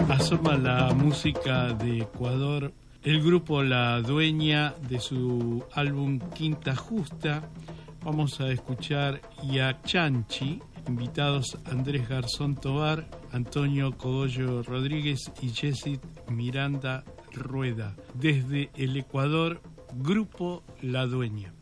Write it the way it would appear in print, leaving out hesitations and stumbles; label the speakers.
Speaker 1: Asoma la música de Ecuador, el grupo La Dueña, de su álbum Quinta Justa. Vamos a escuchar Yachanchi, invitados Andrés Garzón Tobar, Antonio Cogollo Rodríguez y Jessit Miranda Rueda. Desde el Ecuador, Grupo La Dueña.